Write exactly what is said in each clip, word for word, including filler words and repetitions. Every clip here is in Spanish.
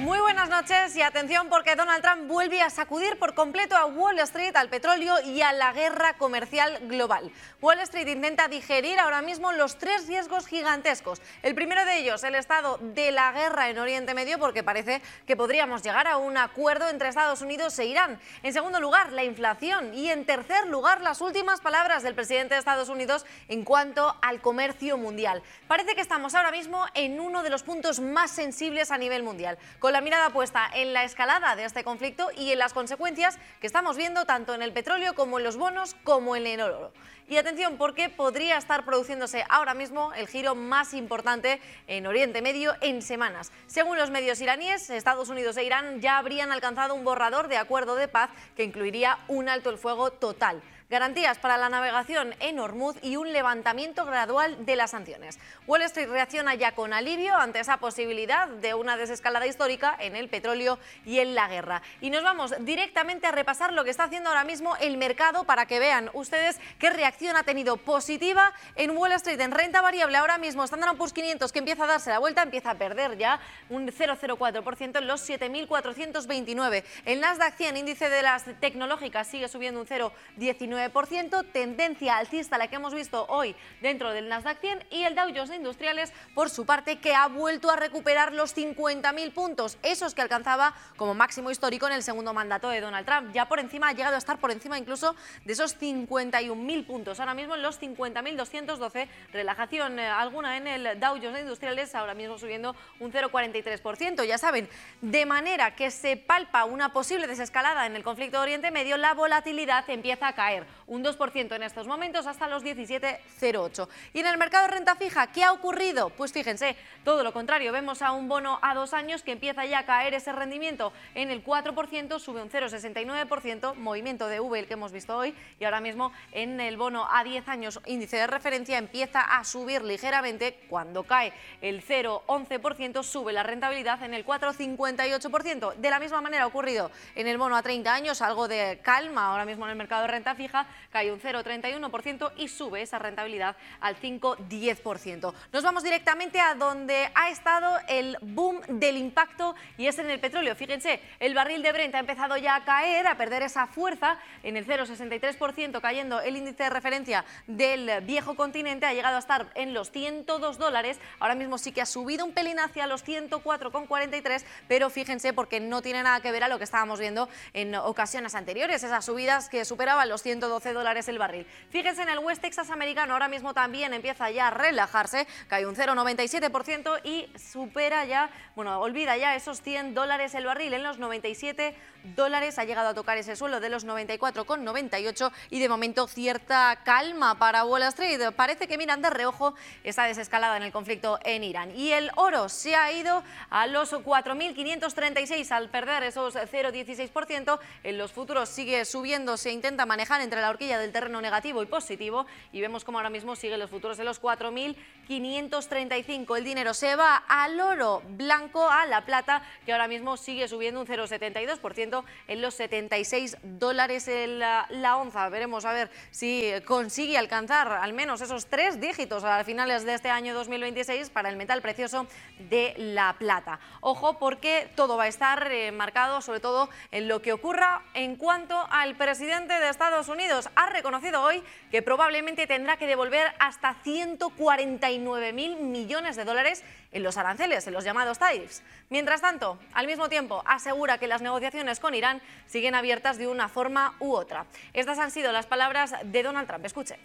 Muy buenas noches y atención porque Donald Trump vuelve a sacudir por completo a Wall Street, al petróleo y a la guerra comercial global. Wall Street intenta digerir ahora mismo los tres riesgos gigantescos. El primero de ellos, el estado de la guerra en Oriente Medio, porque parece que podríamos llegar a un acuerdo entre Estados Unidos e Irán. En segundo lugar, la inflación. Y en tercer lugar, las últimas palabras del presidente de Estados Unidos en cuanto al comercio mundial. Parece que estamos ahora mismo en uno de los puntos más sensibles a nivel mundial, con la mirada puesta en la escalada de este conflicto y en las consecuencias que estamos viendo tanto en el petróleo como en los bonos como en el oro. Y atención, porque podría estar produciéndose ahora mismo el giro más importante en Oriente Medio en semanas. Según los medios iraníes, Estados Unidos e Irán ya habrían alcanzado un borrador de acuerdo de paz que incluiría un alto el fuego total, garantías para la navegación en Hormuz y un levantamiento gradual de las sanciones. Wall Street reacciona ya con alivio ante esa posibilidad de una desescalada histórica en el petróleo y en la guerra. Y nos vamos directamente a repasar lo que está haciendo ahora mismo el mercado para que vean ustedes qué reacción ha tenido positiva en Wall Street. En renta variable ahora mismo Standard and Poor's quinientos, que empieza a darse la vuelta, empieza a perder ya un cero coma cero cuatro por ciento en los siete mil cuatrocientos veintinueve. El Nasdaq cien, índice de las tecnológicas, sigue subiendo un cero coma diecinueve por ciento, tendencia alcista la que hemos visto hoy dentro del Nasdaq cien, y el Dow Jones de Industriales, por su parte, que ha vuelto a recuperar los cincuenta mil puntos, esos que alcanzaba como máximo histórico en el segundo mandato de Donald Trump. Ya por encima, ha llegado a estar por encima incluso de esos cincuenta y un mil puntos, ahora mismo en los cincuenta mil doscientos doce, relajación eh, alguna en el Dow Jones de Industriales, ahora mismo subiendo un cero coma cuarenta y tres por ciento. Ya saben, de manera que se palpa una posible desescalada en el conflicto de Oriente Medio, la volatilidad empieza a caer un dos por ciento en estos momentos hasta los diecisiete coma cero ocho. Y en el mercado de renta fija, ¿qué ha ocurrido? Pues fíjense, todo lo contrario, vemos a un bono a dos años que empieza ya a caer ese rendimiento en el cuatro por ciento, sube un cero coma sesenta y nueve por ciento, movimiento de V el que hemos visto hoy, y ahora mismo en el bono a diez años, índice de referencia, empieza a subir ligeramente. Cuando cae el cero coma once por ciento, sube la rentabilidad en el cuatro coma cincuenta y ocho por ciento. De la misma manera ha ocurrido en el bono a treinta años, algo de calma ahora mismo en el mercado de renta fija, cae un cero coma treinta y uno por ciento y sube esa rentabilidad al cinco coma diez por ciento. Nos vamos directamente a donde ha estado el boom del impacto, y es en el petróleo. Fíjense, el barril de Brent ha empezado ya a caer, a perder esa fuerza en el cero coma sesenta y tres por ciento, cayendo el índice de referencia del viejo continente, ha llegado a estar en los ciento dos dólares, ahora mismo sí que ha subido un pelín hacia los ciento cuatro coma cuarenta y tres, pero fíjense, porque no tiene nada que ver a lo que estábamos viendo en ocasiones anteriores, esas subidas que superaban los ciento doce dólares el barril. Fíjense en el West Texas americano, ahora mismo también empieza ya a relajarse, cae un cero coma noventa y siete por ciento y supera ya, bueno, olvida ya esos cien dólares el barril, en los noventa y siete dólares, ha llegado a tocar ese suelo de los noventa y cuatro coma noventa y ocho, y de momento cierta calma para Wall Street. Parece que miran de reojo esa desescalada en el conflicto en Irán. Y el oro se ha ido a los cuatro mil quinientos treinta y seis al perder esos cero coma dieciséis por ciento. En los futuros sigue subiendo, se intenta manejar entre la horquilla del terreno negativo y positivo, y vemos como ahora mismo siguen los futuros en los cuatro mil quinientos treinta y cinco. El dinero se va al oro blanco, a la plata, que ahora mismo sigue subiendo un cero coma setenta y dos por ciento en los setenta y seis dólares en la, la onza. Veremos a ver si consigue alcanzar al menos esos tres dígitos a finales de este año dos mil veintiséis para el metal precioso de la plata. Ojo, porque todo va a estar eh, marcado sobre todo en lo que ocurra en cuanto al presidente de Estados Unidos. Ha reconocido hoy que probablemente tendrá que devolver hasta ciento cuarenta y nueve mil millones de dólares en los aranceles, en los llamados tariffs. Mientras tanto, al mismo tiempo, asegura que las negociaciones con Irán siguen abiertas de una forma u otra. Estas han sido las palabras de Donald Trump. Escuche.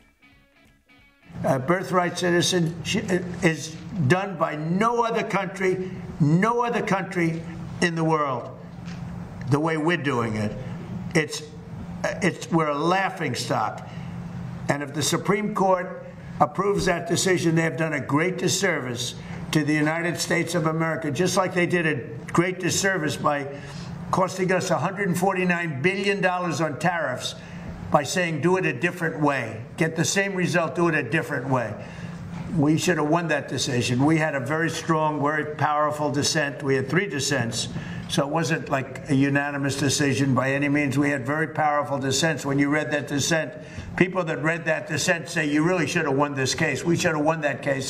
Uh, birthright citizen is done by no other country, no other country in the world, the way we're doing it. It's, it's, we're a laughing stock. And if the Supreme Court approves that decision, they have done a great disservice to the United States of America, just like they did a great disservice by costing us one hundred forty-nine billion dollars on tariffs by saying do it a different way. Get the same result, do it a different way. We should have won that decision. We had a very strong, very powerful dissent. We had three dissents, so it wasn't like a unanimous decision by any means. We had very powerful dissents. When you read that dissent, people that read that dissent say you really should have won this case. We should have won that case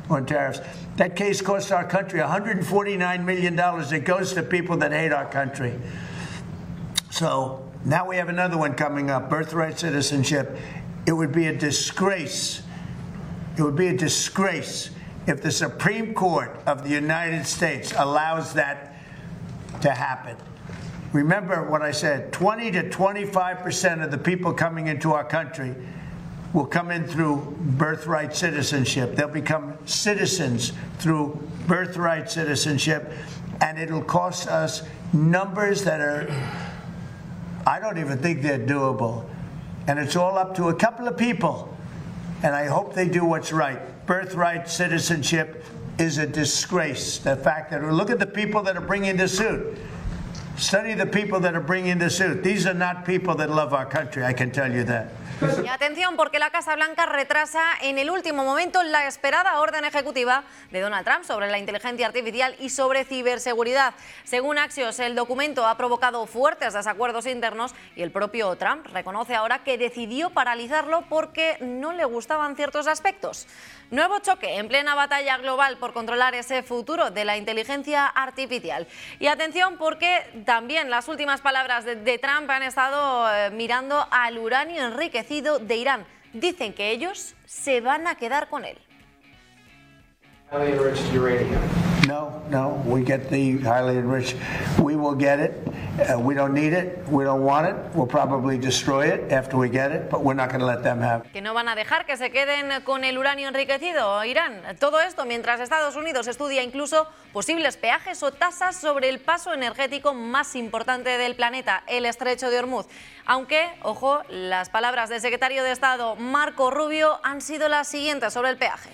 on tariffs. That case cost our country one hundred forty-nine million dollars. It goes to people that hate our country. So now we have another one coming up, birthright citizenship. It would be a disgrace. It would be a disgrace if the Supreme Court of the United States allows that to happen. Remember what I said, twenty to twenty-five percent of the people coming into our country will come in through birthright citizenship. They'll become citizens through birthright citizenship, and it'll cost us numbers that are, I don't even think they're doable. And it's all up to a couple of people, and I hope they do what's right. Birthright citizenship is a disgrace. The fact that, look at the people that are bringing the suit. Study the people that are bringing the suit. These are not people that love our country, I can tell you that. Y atención, porque la Casa Blanca retrasa en el último momento la esperada orden ejecutiva de Donald Trump sobre la inteligencia artificial y sobre ciberseguridad. Según Axios, el documento ha provocado fuertes desacuerdos internos y el propio Trump reconoce ahora que decidió paralizarlo porque no le gustaban ciertos aspectos. Nuevo choque en plena batalla global por controlar ese futuro de la inteligencia artificial. Y atención, porque también las últimas palabras de, de Trump han estado eh, mirando al uranio enriquecido de Irán. Dicen que ellos se van a quedar con él. Highly enriched uranium. No, no, we get the highly enriched. We will get it. Uh, we don't need it. We don't want it. We'll probably destroy it after we get it, but we're not going to let them have it. Que no van a dejar que se queden con el uranio enriquecido, Irán. Todo esto mientras Estados Unidos estudia incluso posibles peajes o tasas sobre el paso energético más importante del planeta, el Estrecho de Hormuz. Aunque, ojo, las palabras del secretario de Estado Marco Rubio han sido las siguientes sobre el peaje.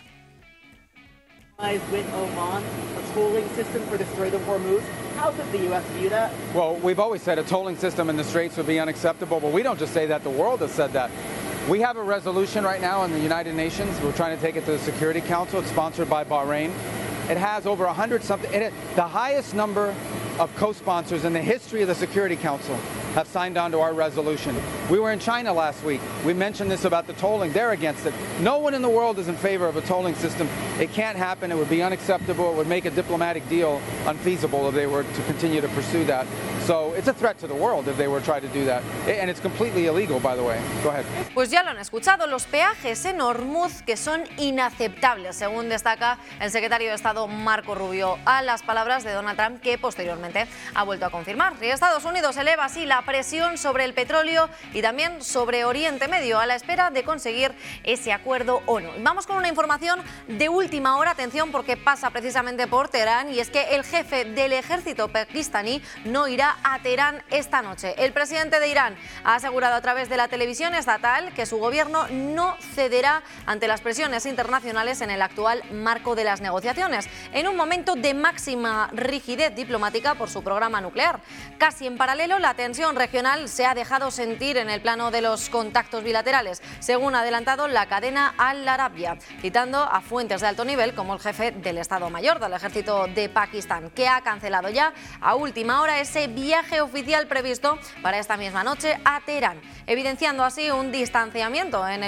With Oman, a tolling system for the Strait of Hormuz. How could the U S view that? Well, we've always said a tolling system in the Straits would be unacceptable, but we don't just say that, the world has said that. We have a resolution right now in the United Nations. We're trying to take it to the Security Council. It's sponsored by Bahrain. It has over one hundred something, it, the highest number of co-sponsors in the history of the Security Council have signed on to our resolution. We were in China last week. We mentioned this about the tolling. They're against it. No one in the world is in favor of a tolling system. It can't happen. It would be unacceptable. It would make a diplomatic deal unfeasible if they were to continue to pursue that. So it's a threat to the world if they were to try to do that. And it's completely illegal, by the way. Go ahead. Pues ya lo han escuchado, los peajes en Hormuz que son inaceptables, según destaca el secretario de Estado Marco Rubio a las palabras de Donald Trump, que posteriormente ha vuelto a confirmar. Y Estados Unidos eleva así la presión sobre el petróleo y también sobre Oriente Medio a la espera de conseguir ese acuerdo o no. Vamos con una información de última hora, atención, porque pasa precisamente por Teherán, y es que el jefe del ejército pakistaní no irá a Teherán esta noche. El presidente de Irán ha asegurado a través de la televisión estatal que su gobierno no cederá ante las presiones internacionales en el actual marco de las negociaciones, en un momento de máxima rigidez diplomática por su programa nuclear. Casi en paralelo, la tensión regional se ha dejado sentir en el plano de los contactos bilaterales, según ha adelantado la cadena Al Arabiya, citando a fuentes de alto nivel como el jefe del Estado Mayor del Ejército de Pakistán, que ha cancelado ya a última hora ese viaje oficial previsto para esta misma noche a Teherán, evidenciando así un distanciamiento en el